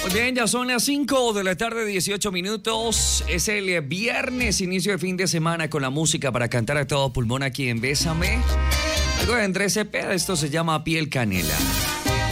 Bien, ya son las 5 de la tarde, 18 minutos. Es el viernes, inicio de fin de semana con la música para cantar a todo pulmón aquí en Bésame. Algo de Andrés Cepeda, esto se llama Piel Canela.